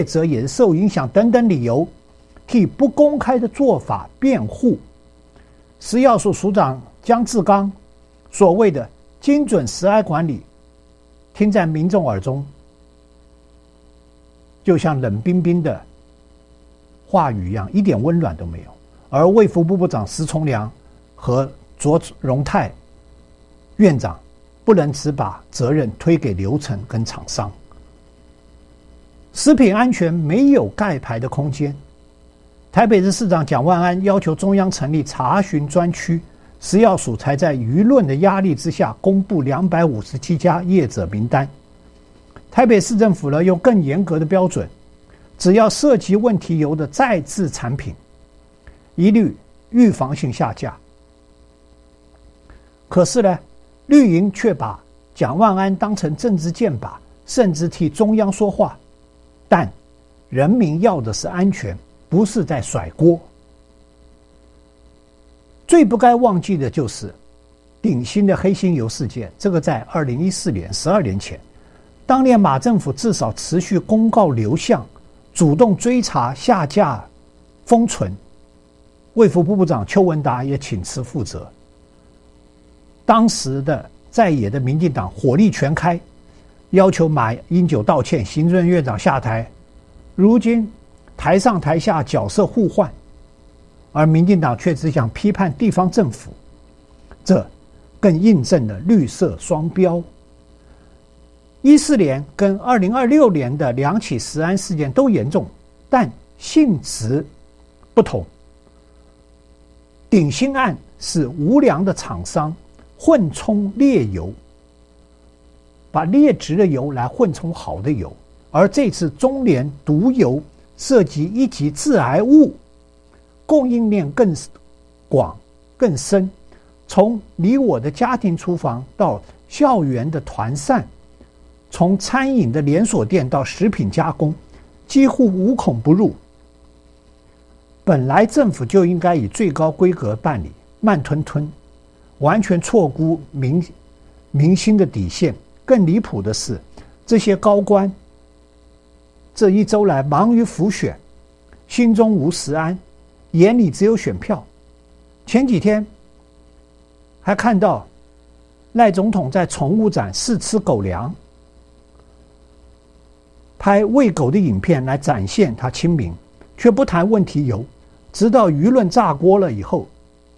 者也是受影响等等理由，替不公开的做法辩护。食药署署长姜志刚所谓的精准食安管理，听在民众耳中就像冷冰冰的话语一样，一点温暖都没有。而卫福部部长石崇良和卓荣泰院长不能只把责任推给流程跟厂商。食品安全没有盖牌的空间。台北市市长蒋万安要求中央成立查询专区，食药署才在舆论的压力之下公布257家业者名单。台北市政府呢，用更严格的标准，只要涉及问题油的再制产品，一律预防性下架。可是呢，绿营却把蒋万安当成政治箭靶，甚至替中央说话。但人民要的是安全，不是在甩锅。最不该忘记的就是鼎新的黑心油事件，这个在2014年12年前，当年马政府至少持续公告流向，主动追查下架封存，卫福部部长邱文达也请辞负责。当时的在野的民进党火力全开，要求马英九道歉，行政院长下台。如今台上台下角色互换，而民进党却只想批判地方政府，这更印证了绿色双标。14年跟2026年的2起食安事件都严重，但性质不同。鼎新案是无良的厂商混充劣油，把劣质的油来混充好的油，而这次中联毒油涉及一级致癌物，供应链更广更深，从你我的家庭厨房到校园的团膳，从餐饮的连锁店到食品加工，几乎无孔不入。本来政府就应该以最高规格办理，慢吞吞，完全错估民心的底线。更离谱的是，这些高官这一周来忙于辅选，心中无食安，眼里只有选票。前几天还看到赖总统在宠物展试吃狗粮，拍喂狗的影片来展现他亲民，却不谈问题油，直到舆论炸锅了以后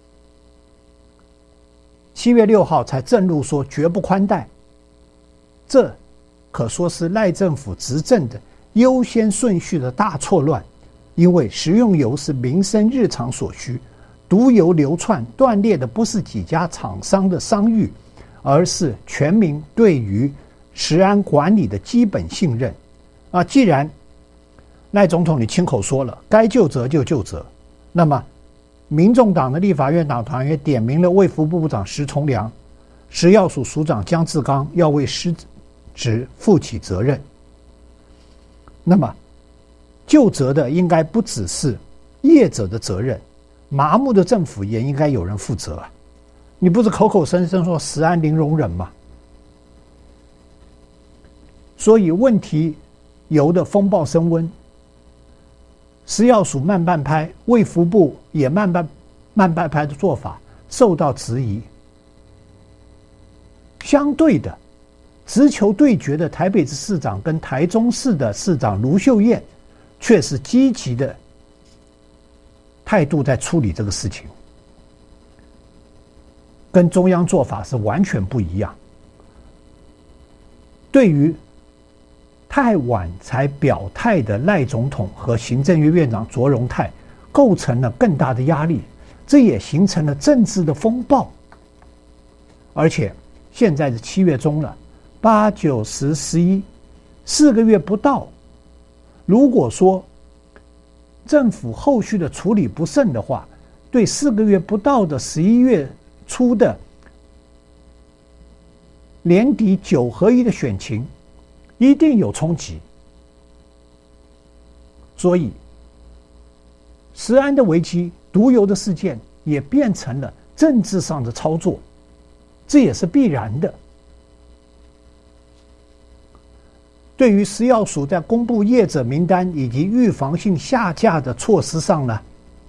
，7月6号才正路说绝不宽待。这可说是赖政府执政的优先顺序的大错乱，因为食用油是民生日常所需，毒油流窜断裂的不是几家厂商的商誉，而是全民对于食安管理的基本信任。既然赖总统你亲口说了该就责就就责，那么民众党的立法院党团也点名了卫福部部长石崇良、食药署署长姜志刚要为失职负起责任。那么就责的应该不只是业者的责任，麻木的政府也应该有人负责啊！你不是口口声声说食安零容忍吗？所以问题油的风暴升温，食药署慢半拍，卫福部也慢半拍的做法受到质疑。相对的，直球对决的台北市市长跟台中市的市长卢秀燕，却是积极的态度在处理这个事情，跟中央做法是完全不一样。对于太晚才表态的赖总统和行政院院长卓荣泰，构成了更大的压力，这也形成了政治的风暴。而且现在是7月中了，8、9、10、11，4个月不到。如果说政府后续的处理不慎的话，对4个月不到的11月初的年底9合1的选情一定有冲击。所以食安的危机、毒油的事件也变成了政治上的操作，这也是必然的。 对于食药署在公布业者名单以及预防性下架的措施上呢，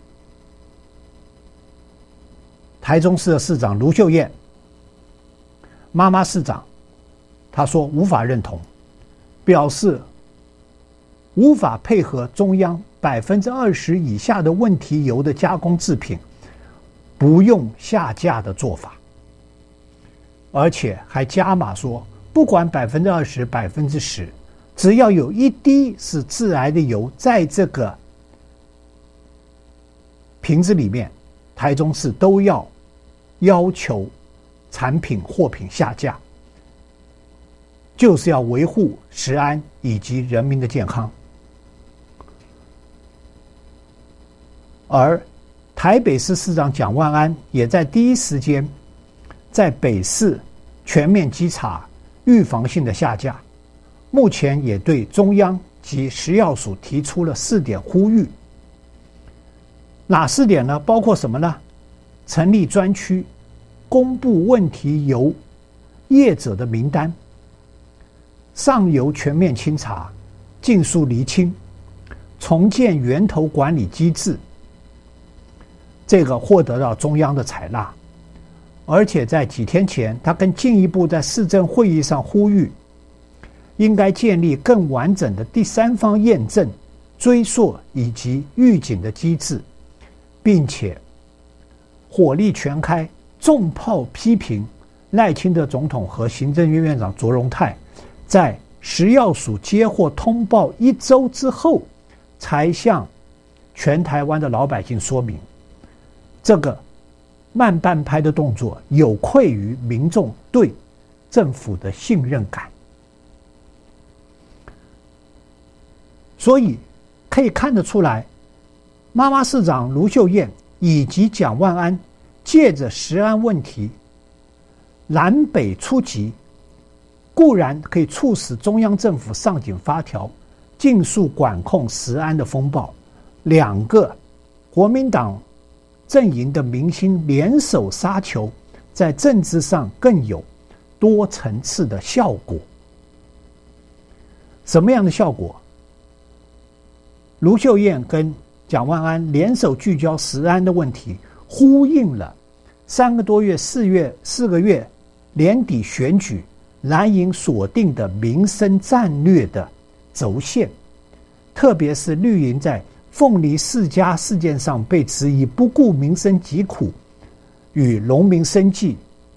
台中市的市长卢秀燕妈妈市长他说无法认同，表示无法配合中央20%以下的问题油的加工制品不用下架的做法，而且还加码说，不管20%、10%，只要有一滴是致癌的油在这个瓶子里面，台中市都要求产品货品下架，就是要维护食安以及人民的健康。而台北市市长蒋万安也在第一时间在北市全面稽查预防性的下架，目前也对中央及食药署提出了4点呼吁。哪4点呢？包括什么呢？成立专区，公布问题油业者的名单，上游全面清查，尽速厘清，重建源头管理机制。这个获得到中央的采纳，而且在几天前，他更进一步在市政会议上呼吁，应该建立更完整的第三方验证、追溯以及预警的机制，并且火力全开，重炮批评赖清德总统和行政院院长卓荣泰在食药署接获通报1周之后，才向全台湾的老百姓说明。这个慢半拍的动作有愧于民众对政府的信任感，所以可以看得出来，妈妈市长卢秀燕以及蒋万安借着食安问题南北出击，固然可以促使中央政府上紧发条，尽速管控食安的风暴，两个国民党阵营的明星联手杀球，在政治上更有多层次的效果。什么样的效果？卢秀燕跟蒋万安联手聚焦食安的问题，呼应了3个多月、4个月年底选举蓝营锁定的民生战略的轴线，特别是绿营在凤梨世家事件上被质疑不顾民生疾苦与农民生计，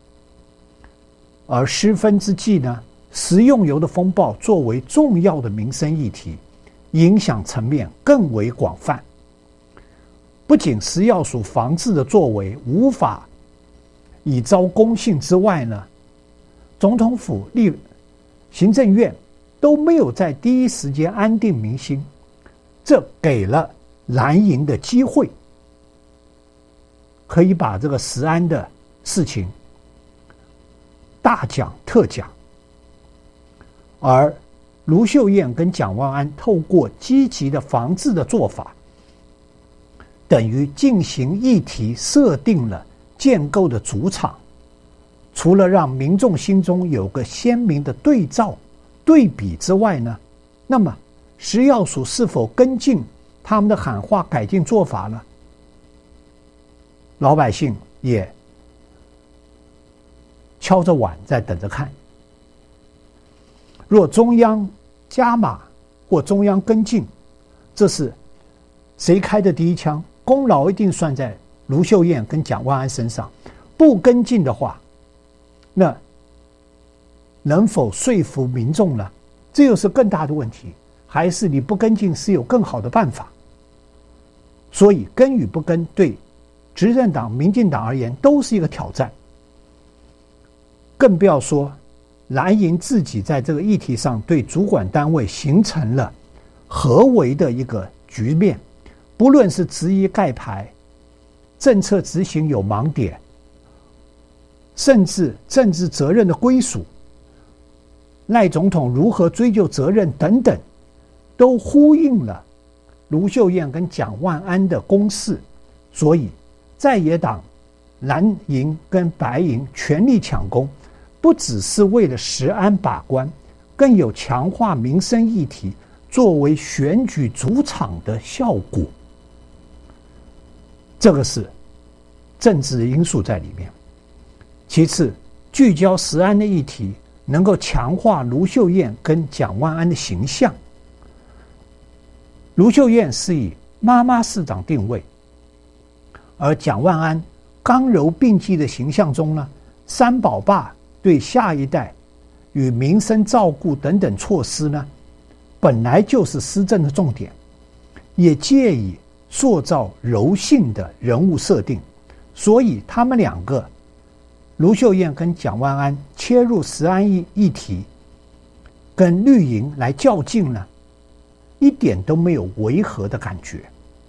而失分之际呢，食用油的风暴作为重要的民生议题，影响层面更为广泛。不仅食药署防治的作为无法以昭公信之外呢，总统府、行政院都没有在第一时间安定民心，这给了蓝营的机会，可以把这个食安的事情大讲特讲。而卢秀燕跟蒋万安透过积极的防治的做法，等于进行议题设定了建构的主场，除了让民众心中有个鲜明的对照对比之外呢，那么食药署是否跟进他们的喊话改进做法呢？老百姓也敲着碗在等着看。若中央加码或中央跟进，这是谁开的第一枪？功劳一定算在卢秀燕跟蒋万安身上。不跟进的话，那能否说服民众呢？这又是更大的问题。还是你不跟进是有更好的办法？所以跟与不跟对执政党民进党而言都是一个挑战，更不要说蓝营自己在这个议题上对主管单位形成了合围的一个局面，不论是质疑盖牌、政策执行有盲点，甚至政治责任的归属、赖总统如何追究责任等等，都呼应了卢秀燕跟蒋万安的攻势。所以在野党蓝营跟白营全力抢攻，不只是为了食安把关， 更有强化民生议题作为选举主场的效果。这个是政治因素在里面。其次，聚焦食安的议题，能够强化卢秀燕跟蒋万安的形象。卢秀燕是以妈妈市长定位，而蒋万安刚柔并济的形象中呢，三宝爸对下一代与民生照顾等等措施呢，本来就是施政的重点，也借以塑造柔性的人物设定。所以他们两个，卢秀燕跟蒋万安切入食安议题，跟绿营来较劲呢，一点都没有违和的感觉。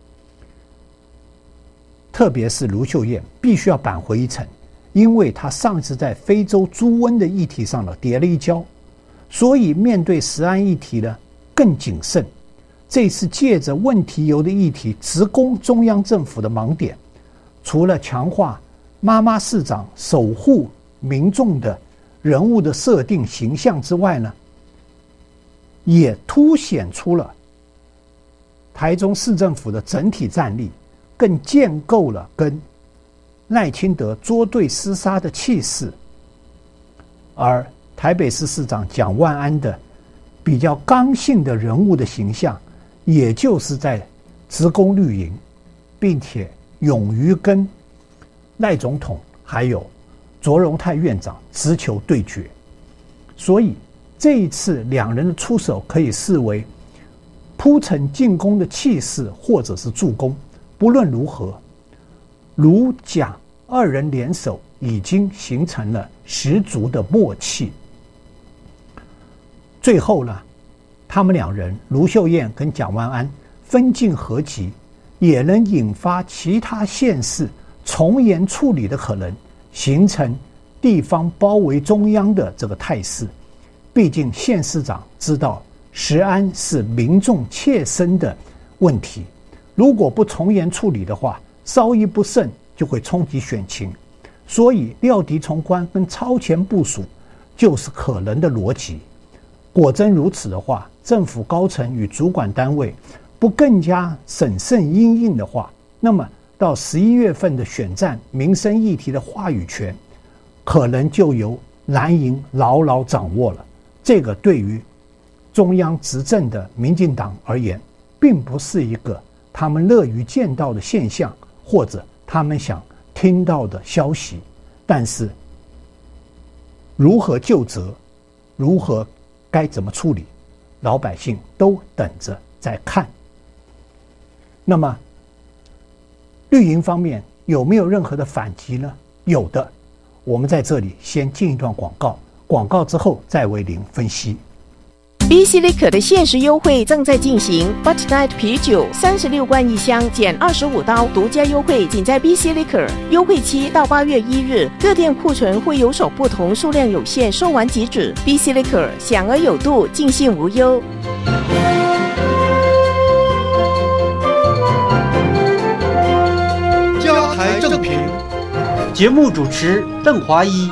特别是卢秀燕必须要扳回一城，因为她上次在非洲猪瘟的议题上跌了一跤，所以面对食安议题呢更谨慎。这次借着问题油的议题直攻中央政府的盲点，除了强化妈妈市长守护民众的人物的设定形象之外呢，也凸显出了台中市政府的整体战力，更建构了跟赖清德作对厮杀的气势。而台北市市长蒋万安的比较刚性的人物的形象，也就是在直攻绿营，并且勇于跟赖总统还有卓荣泰院长直球对决。所以这一次两人的出手可以视为铺陈进攻的气势，或者是助攻。不论如何，卢蒋二人联手已经形成了十足的默契。最后呢，他们两人卢秀燕跟蒋万安分进合击，也能引发其他县市从严处理的可能，形成地方包围中央的这个态势。毕竟县市长知道食安是民众切身的问题，如果不从严处理的话，稍一不慎就会冲击选情。所以料敌从宽跟超前部署就是可能的逻辑。果真如此的话，政府高层与主管单位不更加审慎因应的话，那么到11月份的选战民生议题的话语权，可能就由蓝营牢牢掌握了。这个对于中央执政的民进党而言，并不是一个他们乐于见到的现象，或者他们想听到的消息。但是如何究责，如何该怎么处理，老百姓都等着在看。那么绿营方面有没有任何的反击呢？有的。我们在这里先进一段广告，广告之后再为您分析。 BC Liquor 的限时优惠正在进行 ，Bud Light 啤酒36罐一箱减25刀，独家优惠仅在 BC Liquor， 优惠期到8月1日，各店库存会有所不同，数量有限，售完即止。BC Liquor 享而有度，尽兴无忧。 家台正平，节目主持邓华一。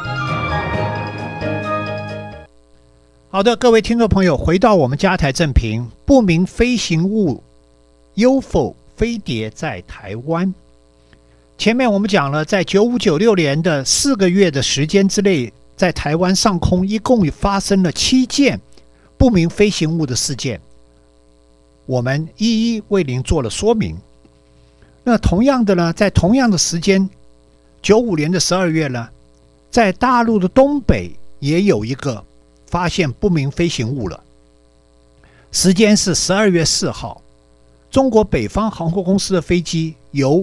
好的，各位听众朋友，回到我们家台正评，不明飞行物 UFO 飞碟在台湾。前面我们讲了，在95、96年的4个月的时间之内，在台湾上空一共发生了7件不明飞行物的事件，我们一一为您做了说明。那同样的呢，在同样的时间，95年的12月呢，在大陆的东北也有一个发现不明飞行物了。时间是12月4号，中国北方航空公司的飞机由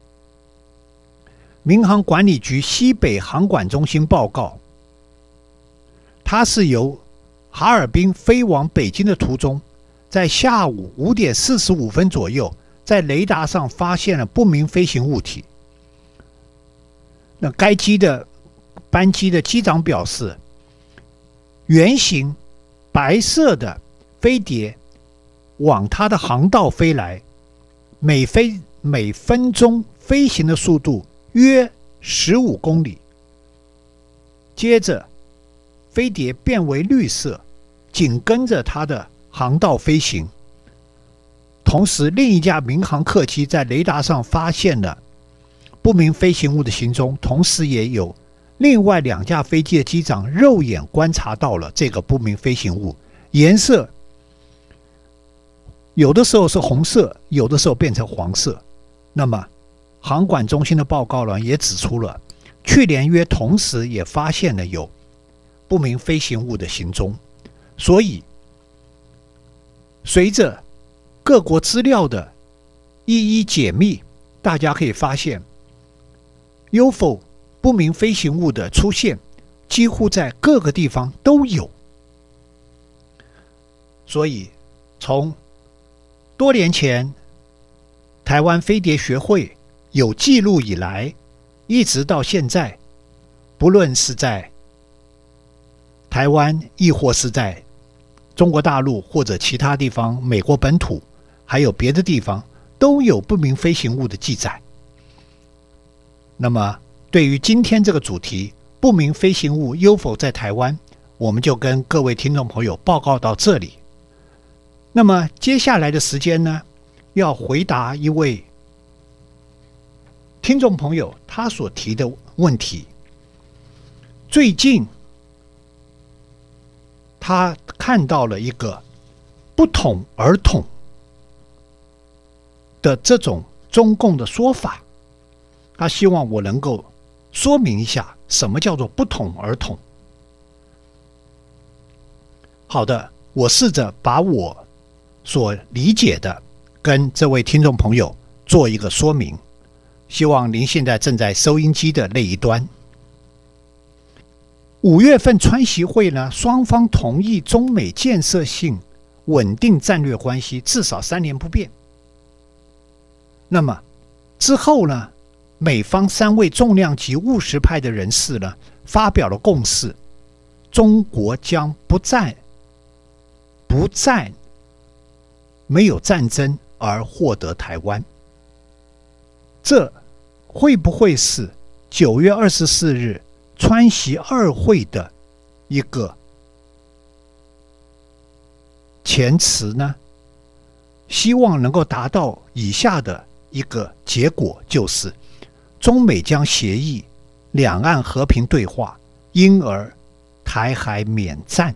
民航管理局西北航管中心报告，它是由哈尔滨飞往北京的途中，在下午5点45分左右，在雷达上发现了不明飞行物体。那该班机的机长表示，圆形白色的飞碟往它的航道飞来，每分钟飞行的速度约15公里。接着飞碟变为绿色， 紧跟着它的航道飞行。同时，另一架民航客机在雷达上发现了不明飞行物的行踪，同时也有另外2架飞机的机长肉眼观察到了这个不明飞行物，颜色有的时候是红色，有的时候变成黄色。那么航管中心的报告呢，也指出了去年约同时也发现了有不明飞行物的行踪。所以随着各国资料的一一解密，大家可以发现 UFO 不明飞行物的出现几乎在各个地方都有。所以从多年前台湾飞碟学会有记录以来，一直到现在，不论是在台湾亦或是在中国大陆或者其他地方，美国本土还有别的地方，都有不明飞行物的记载。那么对于今天这个主题，不明飞行物 UFO 在台湾，我们就跟各位听众朋友报告到这里。那么接下来的时间呢，要回答一位听众朋友他所提的问题。最近他看到了一个不统而统的这种中共的说法，他希望我能够说明一下什么叫做不统而统。好的，我试着把我所理解的跟这位听众朋友做一个说明，希望您现在正在收音机的那一端。5月份川习会呢，双方同意中美建设性稳定战略关系至少3年不变。那么之后呢，美方3位重量级务实派的人士呢，发表了共识，中国将不再没有战争而获得台湾。这会不会是9月24日川习2会的一个前词呢？希望能够达到以下的一个结果，就是中美将协议两岸和平对话，因而台海免战。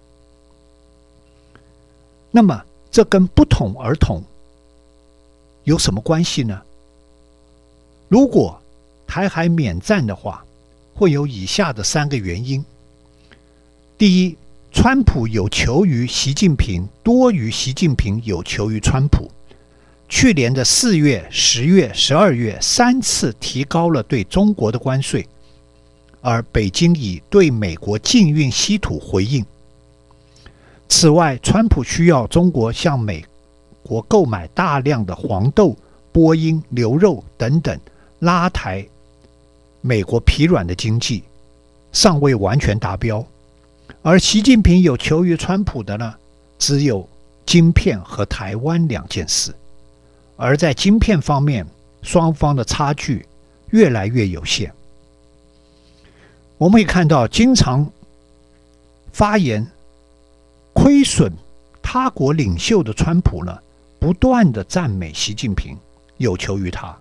那么这跟不统而统有什么关系呢？如果台海免战的话，会有以下的3个原因。第一，川普有求于习近平多于习近平有求于川普。去年的4月、10月、12月3次提高了对中国的关税，而北京以对美国禁运稀土回应。此外，川普需要中国向美国购买大量的黄豆、波音、牛肉等等，拉抬美国疲软的经济，尚未完全达标。而习近平有求于川普的呢，只有晶片和台湾2件事。而在晶片方面，双方的差距越来越有限。我们可以看到，经常发言亏损他国领袖的川普呢，不断的赞美习近平，有求于他。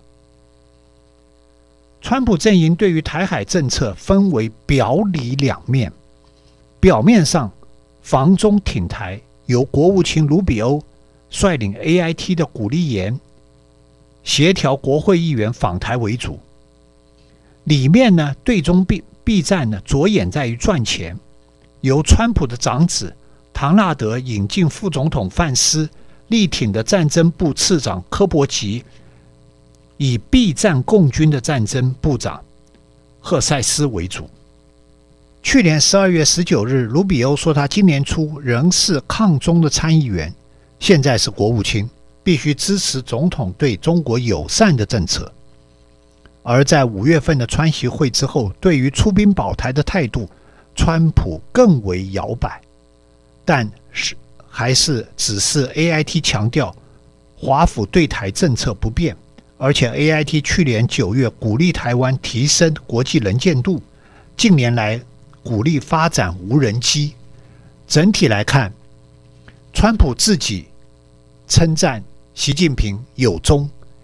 川普阵营对于台海政策分为表里两面，表面上防中挺台，由国务卿卢比欧率领 AIT 的鼓励言协调国会议员访台为主，里面呢对中避战呢着眼在于赚钱，由川普的长子唐纳德引进副总统范斯，力挺的战争部次长柯伯吉，以避战共军的战争部长赫塞斯为主。去年12月19日，卢比欧说他今年初仍是抗中的参议员，现在是国务卿，必须支持总统对中国友善的政策。而在5月份的川习会之后，对于出兵保台的态度，川普更为摇摆，但还是只是 AIT 强调华府对台政策不变，而且 AIT 去年9月鼓励台湾提升国际能见度，近年来鼓励发展无人机， 整体来看，川普自己称赞习近平友中，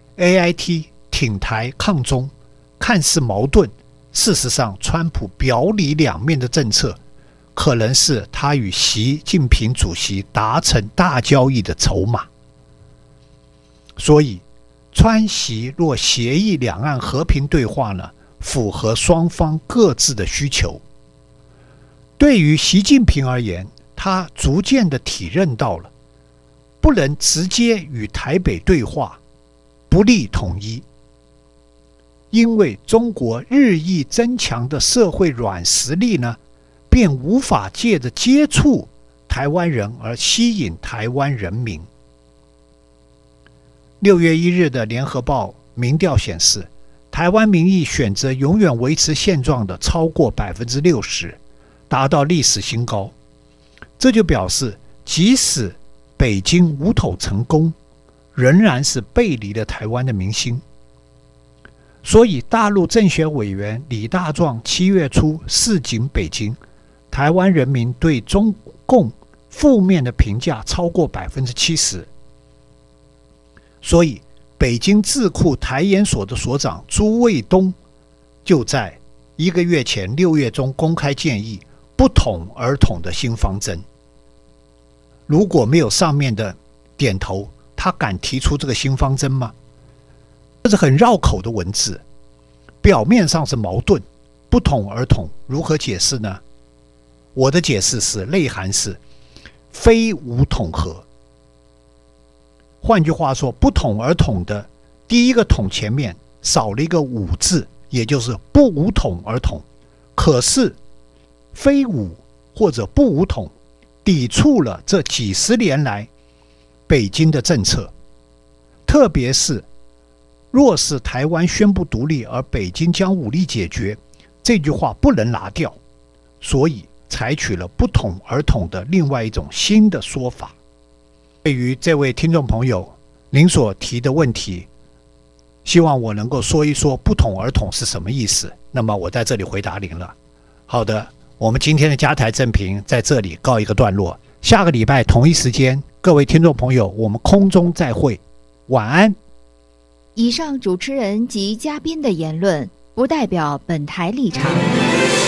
AIT 挺台抗中，看似矛盾，事实上川普表里两面的政策可能是他与习近平主席达成大交易的筹码。所以川习若协议两岸和平对话呢，符合双方各自的需求。对于习近平而言，他逐渐地体认到了不能直接与台北对话，不利统一。因为中国日益增强的社会软实力呢，便无法借着接触台湾人而吸引台湾人民。6月1日的联合报民调显示，台湾民意选择永远维持现状的超过 60%， 达到历史新高。这就表示即使北京武统成功，仍然是背离了台湾的民心。所以大陆政协委员李大壮7月初示警北京，台湾人民对中共负面的评价超过 70%。 所以北京智库台研所的所长朱卫东就在1个月前6月中公开建议不统而统的新方针。如果没有上面的点头，他敢提出这个新方针吗？这是很绕口的文字，表面上是矛盾，不统而统如何解释呢？我的解释是内涵是非武统合。换句话说，不统而统的第一个统前面少了一个武字，也就是不武统而统。可是非武或者不武统抵触了这几十年来北京的政策，特别是若是台湾宣布独立而北京将武力解决，这句话不能拿掉，所以采取了不统而统的另外一种新的说法。对于这位听众朋友您所提的问题，希望我能够说一说不统而统是什么意思，那么我在这里回答您了。好的，我们今天的加台正评在这里告一个段落，下个礼拜同一时间，各位听众朋友，我们空中再会，晚安。 以上主持人及嘉宾的言论不代表本台立场。